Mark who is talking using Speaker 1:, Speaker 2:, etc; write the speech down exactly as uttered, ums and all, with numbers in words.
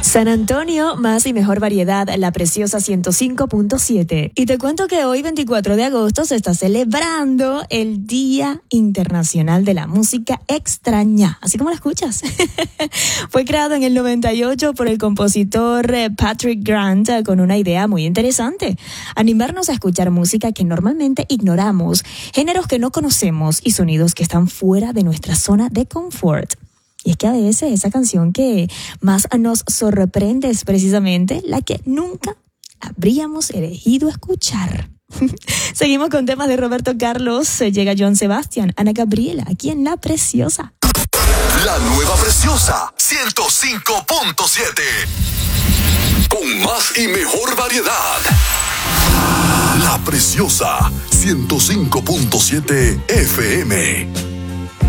Speaker 1: San Antonio, más y mejor variedad, La Preciosa ciento cinco punto siete. Y te cuento que hoy, veinticuatro de agosto, se está celebrando el Día Internacional de la Música Extraña, así como la escuchas. Fue creado en el noventa y ocho por el compositor Patrick Grant con una idea muy interesante: animarnos a escuchar música que normalmente ignoramos, géneros que no conocemos y sonidos que están fuera de nuestra zona de confort. Y es que a veces esa canción que más nos sorprende es precisamente la que nunca habríamos elegido escuchar. Seguimos con temas de Roberto Carlos. Llega Joan Sebastián, Ana Gabriela, aquí en La Preciosa.
Speaker 2: La nueva Preciosa ciento cinco punto siete. Con más y mejor variedad. La Preciosa ciento cinco punto siete F M.